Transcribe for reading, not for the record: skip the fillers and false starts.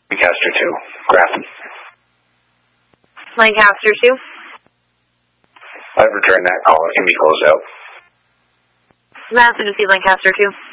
Lancaster 2. Grafton. Lancaster 2. I've returned that call. It can be closed out. Madison to see Lancaster 2.